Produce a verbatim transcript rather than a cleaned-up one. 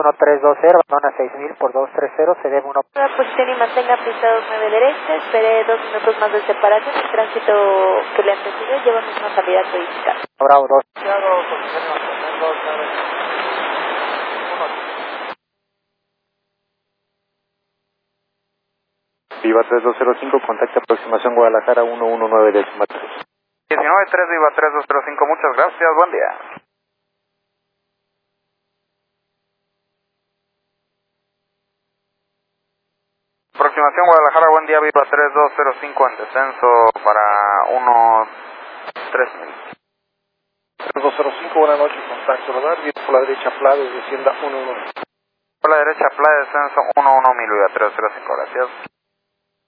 uno tres dos cero, abandona seis mil por dos tres cero, se debe uno. Posición y mantenga pistado nueve derecha, espere dos minutos más de separación, el tránsito que le antecedió lleva una salida codificada. Bravo dos. Viva tres dos cero cinco, contacto aproximación Guadalajara uno uno nueve décima tres. diecinueve tres, Viva tres dos cero cinco, muchas gracias, buen día. Aproximación Guadalajara, buen día, Viva tres dos cero cinco en descenso para uno tres mil. tres dos cero cinco, buenas noches, contacto radar, viene por la derecha Plades, descienda uno uno. Por la derecha, Playa Descenso uno uno mil, Viva tres dos cero cinco, gracias.